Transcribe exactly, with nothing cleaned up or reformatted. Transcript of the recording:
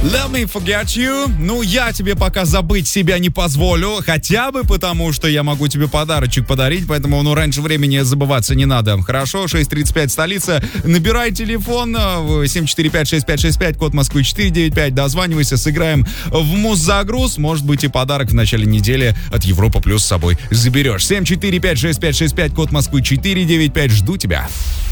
Let me forget you. Ну, я тебе пока забыть себя не позволю, хотя бы потому, что я могу тебе подарочек подарить, поэтому, ну, раньше времени забываться не надо. Хорошо, шесть тридцать пять, столица. Набирай телефон семь четыре пять шесть пять шесть пять, код Москвы четыре девять пять. Дозванивайся, сыграем в муз-загруз. Может быть, и подарок в начале недели от Европа Плюс с собой заберешь. семь четыре пять шесть пять шесть пять, код Москвы четыре девять пять. Жду тебя.